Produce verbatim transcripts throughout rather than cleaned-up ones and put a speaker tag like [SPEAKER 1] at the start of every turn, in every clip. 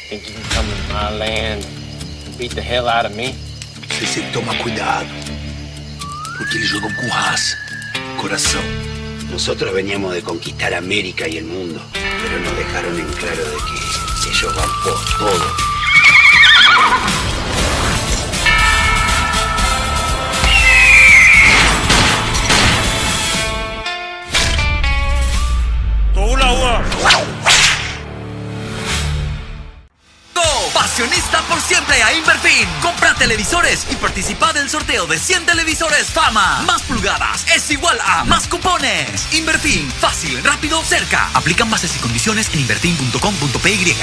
[SPEAKER 1] Think you can come to my land and beat the hell out of me?
[SPEAKER 2] Você toma cuidado, porque eles jogam com raça, coração. Nosotros veníamos de conquistar América y el mundo, pero nos dejaron en claro de que ellos van por todo.
[SPEAKER 3] Pasionista por siempre a Inverfin. Compra televisores y participa del sorteo de cien televisores Fama. Más pulgadas es igual a más cupones. Inverfin, fácil, rápido, cerca. Aplican bases y condiciones en inverfin punto com punto p y.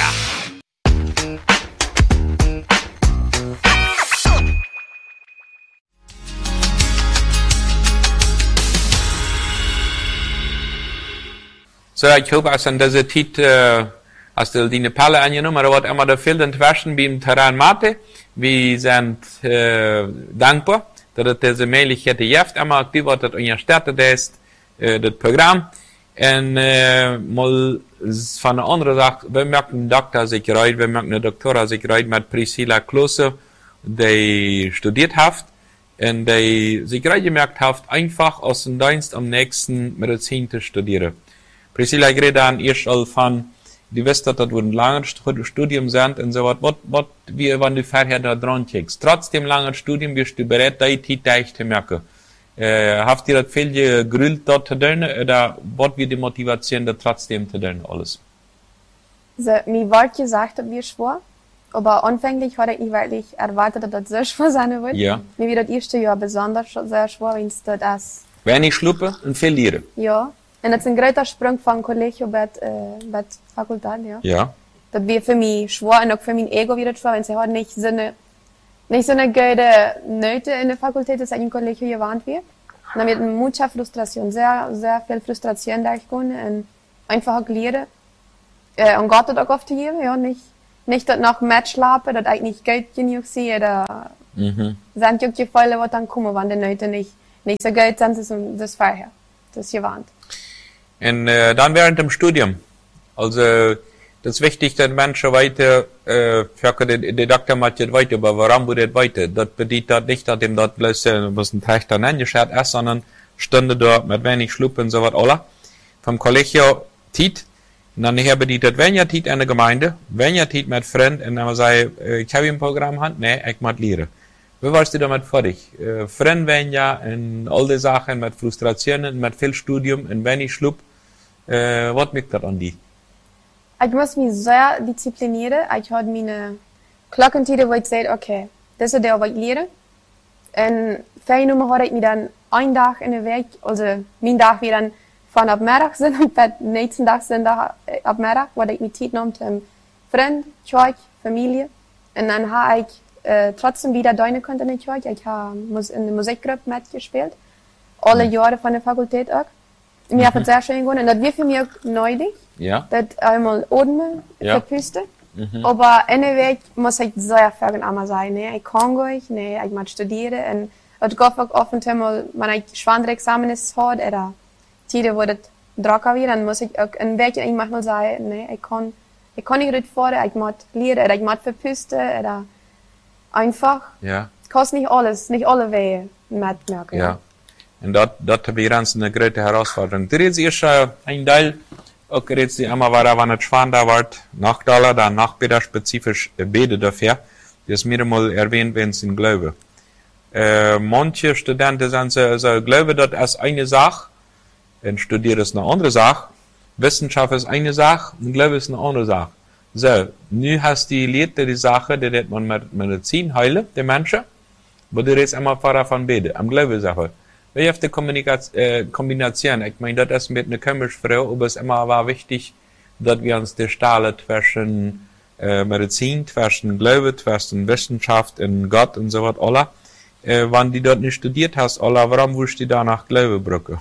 [SPEAKER 4] So, ich hoffe, dass an dieser Zeit, äh, als du die Palle angenommen hast, wird immer der viel entwaschen beim Terrain Mate. Wir sind äh, dankbar, dass es diese Möglichkeit gibt, immer aktiv wird, dass unterstützt ist, äh, das Programm. Und äh, mal von der anderen Sache, wir merken Doktor sich rein, wir merken eine Doktora sich rein mit Priscilla Klose, die studiert hat, und die sich rein gemerkt hat, einfach aus dem Dienst am nächsten Medizin zu studieren. Priscilla redet dann erst all von, du weißt, dass das ein langes Studium sind und so was, was, was, wie, wenn du vorher da dran kriegst. Trotzdem langes Studium bist du bereit, die Zeit zu merken. Äh, habt ihr das viel gegrüllt, dort zu tun, oder was wird die Motivation, das trotzdem zu tun, alles?
[SPEAKER 5] Also, mir wurde gesagt, dass wir schwor, aber anfänglich hatte ich nicht wirklich erwartet, dass das so schwer sein wird.
[SPEAKER 4] Ja.
[SPEAKER 5] Mir wird das erste Jahr besonders sehr schwer, wenn es das ist.
[SPEAKER 4] Wenn ich schluppe und verliere.
[SPEAKER 5] Ja. En dat is een grote sprong van college bij de faculteit, ja.
[SPEAKER 4] Ja.
[SPEAKER 5] Dat weer voor mij schwer en ook voor mijn ego weer schwer. En ze had niet zo'n niet zo'n goede note in de faculteit, dat ze in een college gewarnt wird. En dan werd mucha frustración, sehr, sehr viel Frustration durchgekommen en einfach auch leren. Äh, und Gott hat auch oft gegeben, ja, nicht, nicht dat noch Match schlafen, dat eigentlich gut genug sie, oder
[SPEAKER 4] Mhm.
[SPEAKER 5] sind auch Gefälle, was dann kommen, wenn die Leute nicht, nicht so gut sind, das ist das vorher. Das ist gewarnt.
[SPEAKER 4] Und äh, dann während dem Studium. Also, das ist wichtig, dass Menschen weiter, äh, für die, die Doktor macht jetzt weiter, aber warum wird das weiter? Das bedeutet das nicht, dass dem dort bloß, äh, was ein Teich dann angeschaut ist, sondern Stunde dort mit wenig Schlupp und so was, alle. Vom Kollegio Tiet. Und dann her bedeutet weniger Tiet in der Gemeinde, weniger Tiet mit Freunden, und dann sei, äh, ich habe ein Programm hand, nee, ich muss lernen. Wie warst du damit fertig? Äh, Freunde weniger, und all die Sachen mit Frustrationen, mit viel Studium, und wenig Schlupp. Äh, was liegt das an die?
[SPEAKER 5] Ich muss mich sehr disziplinieren. Ich habe meine Glockentider, wo ich sage, okay, das ist der, was ich lehre. Und vergenommen habe ich mich dann einen Tag in der Weg, also mein Tag wie dann von ab Mittag sind und den nächsten Tag sind da ab Mittag, wo ich mich Zeit nahm zum Freund, Kirche, Familie. Und dann habe ich äh, trotzdem wieder deine Konten in der Kirche. Ich habe in der Musikgruppe mitgespielt. Alle Jahre von der Fakultät auch. Mir hat es sehr schön gegangen. Und das wird für mich auch neulich.
[SPEAKER 4] Ja.
[SPEAKER 5] Das einmal atmen,
[SPEAKER 4] Ja.
[SPEAKER 5] verpusten.
[SPEAKER 4] Mhm.
[SPEAKER 5] Aber in der Weg muss ich sehr viel einmal sein. Ne? Ich kann gar nicht, ne? Ich muss studieren. Und es geht auch oft einmal, wenn ich schwere Examen habe, oder Tide, wo das drücker wird, dann muss ich auch in Weg ich manchmal sagen, ne? Ich kann, ich kann nicht gut fordern, ich muss lernen, oder ich muss verpusten, oder einfach.
[SPEAKER 4] Ja.
[SPEAKER 5] Es kostet nicht alles, nicht alle Wege mitmerken.
[SPEAKER 4] Ja. Und das, das wäre ganz eine große Herausforderung. Du redest erst äh, ein Teil, auch redest du immer weiter, wenn es spannender wird, nach Dollar, dann nach Beda spezifisch äh, Bede dafür. Das ist mir mal erwähnt, wenn es in Glaube. Äh, manche Studenten sind so, so Glaube, das ist eine Sache, und Studieren ist eine andere Sache. Wissenschaft ist eine Sache, und Glaube ist eine andere Sache. So, nu hast du gelehrt, die Sache, die das man mit Medizin heilen, die Menschen, aber du redest immer weiter von Bede, am Glaube-Sache. Wie auf die Kommunikation, äh, Kombination, ich meine, das ist mit einer komischen Frau, aber es immer war wichtig, dass wir uns die Stahle zwischen äh, Medizin, zwischen Glaube, zwischen Wissenschaft und Gott und so was, alle. Äh, wenn du dort nicht studiert hast, alle, warum willst du da nach Glaube brücken?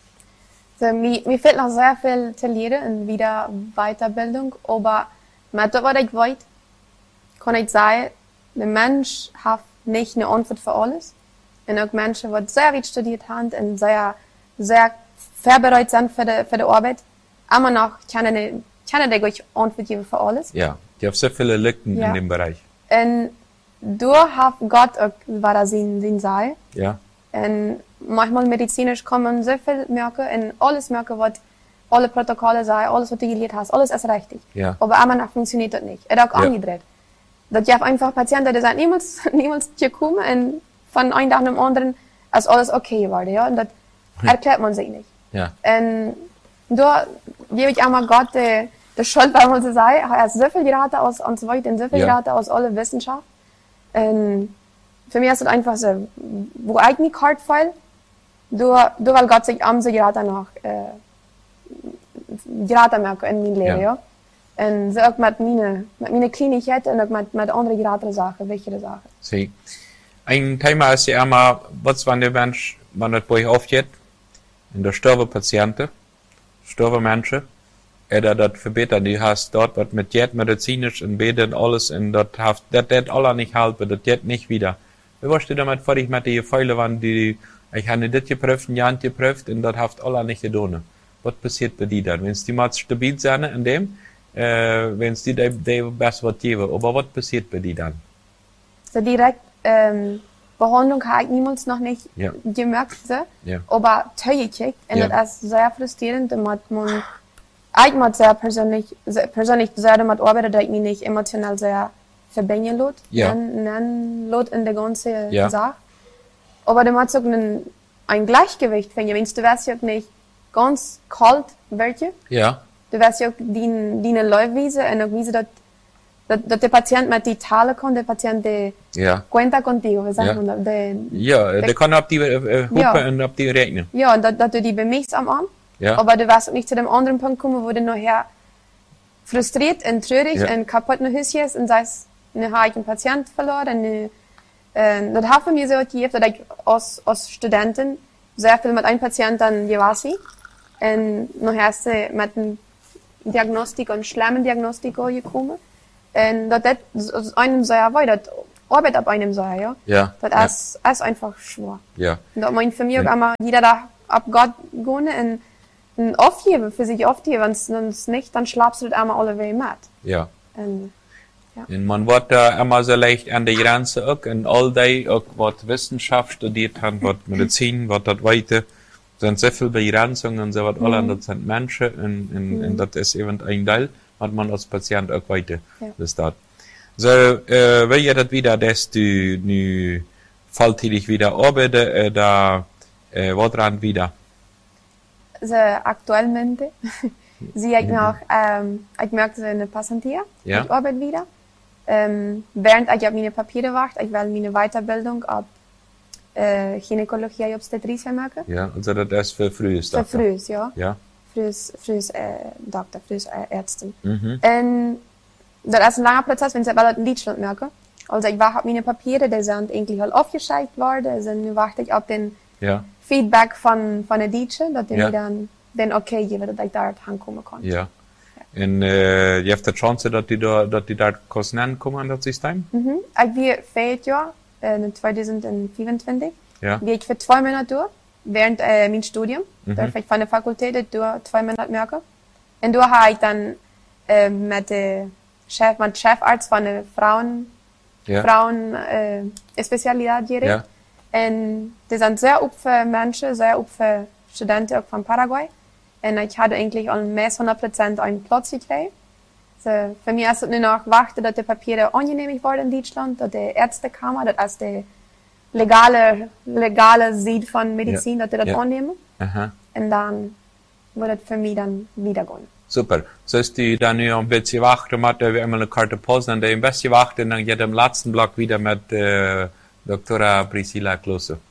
[SPEAKER 5] So, mir, mir fehlt noch sehr viel zu lernen in wieder Weiterbildung, aber mit dem, was ich weiß, kann ich sagen, der Mensch hat nicht eine Antwort für alles. Und auch Menschen, die sehr weit studiert haben und sehr, sehr vorbereitet sind für die, für die Arbeit, immer noch können die, können die euch Antwort geben für alles.
[SPEAKER 4] Ja. Je hebt so viele Lücken
[SPEAKER 5] Ja.
[SPEAKER 4] in dem Bereich.
[SPEAKER 5] En door heeft God ook waar dat zijn, zijn zei.
[SPEAKER 4] Ja,
[SPEAKER 5] En manchmal medizinisch kann man so viel merken und alles merken, was alle Protokolle sagen, alles, was du gelehrt hast, alles ist richtig.
[SPEAKER 4] Ja.
[SPEAKER 5] Aber einmal funktioniert das nicht. Er hat auch
[SPEAKER 4] Ja.
[SPEAKER 5] angedreht. Das gibt einfach Patienten, die sind niemals, niemals gekommen und von einem Tag zum anderen ist alles okay geworden, ja. Und das erklärt man sich nicht.
[SPEAKER 4] ja,
[SPEAKER 5] Und da gebe ich einmal Gott die, die Schuld, weil man so sagt, er hat so viel geraten aus uns weiter und so viel
[SPEAKER 4] Ja.
[SPEAKER 5] geraten aus aller Wissenschaft. Und für mich ist es einfach so, wo ich mich hart fühle, du, du weil Gott sich am so geraten noch, äh, geraten merken in mein Leben,
[SPEAKER 4] Ja.
[SPEAKER 5] ja. Und so auch mit meinen, mit meinen Kleinigkeiten und auch mit, mit anderen geraten Sachen, wichtige Sachen.
[SPEAKER 4] zie. Een thema is ja immer, wat wanneer mens, wanneer het bij je afgeht, en er sterven patiënten, sterven mensen, en dat dat verbetert, die hast dort wat met jet medizinisch en beden alles, en dat heeft, dat dat alle niet helpen, dat jet niet wieder. Wie warst du damit fertig met die Fäule, wann die, ich habe dit geprüft, ein Jahr geprüft, und das heeft alle nicht getan. Was passiert bei die dann? Wenn die mal stabil sind in dem, äh, wenn die die, die best was geben, aber was passiert bei die dann?
[SPEAKER 5] So direkt ähm, Behandlung habe ich niemals noch nicht
[SPEAKER 4] Ja.
[SPEAKER 5] gemerkt, so.
[SPEAKER 4] Ja.
[SPEAKER 5] Aber teilgekriegt und
[SPEAKER 4] Ja.
[SPEAKER 5] das ist sehr frustrierend, damit man ich mit sehr persönlich, sehr, persönlich sehr damit arbeitet, dass ich mich nicht emotional sehr verbinden lässt,
[SPEAKER 4] Ja.
[SPEAKER 5] dann, dann lässt in der ganzen
[SPEAKER 4] Ja.
[SPEAKER 5] Sache. Aber du musst auch ein, ein Gleichgewicht finden, wenn du wirst ja auch nicht ganz kalt werden,
[SPEAKER 4] Ja,
[SPEAKER 5] du wirst ja auch die, die Läufweise und auch weise, dass, dass, dass der Patient mit die Tale kann, der Patient der
[SPEAKER 4] ja.
[SPEAKER 5] cuenta contigo, wie sagt
[SPEAKER 4] Ja.
[SPEAKER 5] man das? Der,
[SPEAKER 4] Ja, der kann auf die äh, Huppe
[SPEAKER 5] Ja.
[SPEAKER 4] und auf die rechnen.
[SPEAKER 5] ja, und dass, dass du die bemischst am Arm,
[SPEAKER 4] Ja,
[SPEAKER 5] aber du wirst auch nicht zu dem anderen Punkt kommen, wo du nachher frustriert und traurig
[SPEAKER 4] Ja.
[SPEAKER 5] und kaputt nach Hause gehst und sagst, ne, habe ich einen Patient verloren, ne, äh, das hat für mich so gegeben, dass ich als, als Studentin sehr viel mit einem Patienten gewesen und nachher ist sie mit einer Diagnostik und Schlemmendiagnostik gekommen und das ist einem sehr weit, das Arbeit ab einem sehr, ja.
[SPEAKER 4] ja,
[SPEAKER 5] Das
[SPEAKER 4] ja,
[SPEAKER 5] ist, ist einfach schwer.
[SPEAKER 4] ja,
[SPEAKER 5] Und da mein für mich
[SPEAKER 4] Ja.
[SPEAKER 5] auch immer jeder da ab Gott gehen und, und aufgeben, für sich aufgeben, wenn es nicht, dann schlafst du das einmal alle Wege mit.
[SPEAKER 4] ja.
[SPEAKER 5] Und,
[SPEAKER 4] Und man wird da immer so leicht an der Grenze auch, und all die auch, was Wissenschaft studiert haben, was Medizin, was das weiter, sind sehr viele Begrenzungen und so was
[SPEAKER 5] Mhm.
[SPEAKER 4] alle, das sind Menschen, und, und, und das ist eben ein Teil, was man als Patient auch weiter
[SPEAKER 5] Ja.
[SPEAKER 4] besteht. So, äh, will ihr das wieder, dass du nu volltätig wieder arbeitest, äh, da, äh, was dran wieder?
[SPEAKER 5] so aktuellmente sehe ich noch, ähm, ich merke so eine Passantie,
[SPEAKER 4] Ja.
[SPEAKER 5] ich arbeite wieder. Ähm, während ich auf meine Papiere warte, ich will meine Weiterbildung ab äh, Gynäkologie und Obstetrie machen.
[SPEAKER 4] Ja, also das ist für frühes
[SPEAKER 5] Für
[SPEAKER 4] Doktor.
[SPEAKER 5] frühes, ja.
[SPEAKER 4] Ja.
[SPEAKER 5] Frühes, frühes äh, Doktor, frühes äh, Ärztin.
[SPEAKER 4] Mhm.
[SPEAKER 5] Und das ist ein langer Prozess, wenn ich das in Deutschland merke. Also ich warte auf meine Papiere, die sind eigentlich halt aufgeschickt worden, also nu warte ich auf den
[SPEAKER 4] Ja,
[SPEAKER 5] Feedback von, von der Deutschen, dass die
[SPEAKER 4] Ja.
[SPEAKER 5] mir dann den okay geben, dass ich da hinkommen kann.
[SPEAKER 4] ja. En äh, je hebt de chance dat die, da, dat die daar kosten aankomen aan dat systeem?
[SPEAKER 5] Mhm. Ich bin vijf Jahr, äh, in zwanzig vierundzwanzig,
[SPEAKER 4] Ja.
[SPEAKER 5] gehe ich für zwei Monate durch, während äh, mein Studium,
[SPEAKER 4] Mhm.
[SPEAKER 5] darf ich von der Fakultät durch zwei Monate merken. Und da habe ich dann äh, mit dem Chef, mit dem Chefarzt von der Frauen,
[SPEAKER 4] Ja.
[SPEAKER 5] Frauen äh, Spezialität geredet.
[SPEAKER 4] Ja.
[SPEAKER 5] Und die sind sehr up für Menschen, sehr up für Studenten auch von Paraguay. Und ich hatte eigentlich an mehr als hundert Prozent einen Platz gekriegt. So, für mich ist es nur noch warten, dass die Papiere angenehmigt wurden in Deutschland, dass die Ärztekammer, das ist die legale, legale Seite von Medizin,
[SPEAKER 4] Ja.
[SPEAKER 5] dass die das
[SPEAKER 4] Ja.
[SPEAKER 5] annehmen.
[SPEAKER 4] Aha.
[SPEAKER 5] Und dann wird es für mich dann wieder gehen.
[SPEAKER 4] Super. Så ist die dann nu een beetje wachten, maar we hebben een karte pauze en dan een beetje wachten en dan gaat im letzten Block wieder mit äh, Doktora Priscilla Klose.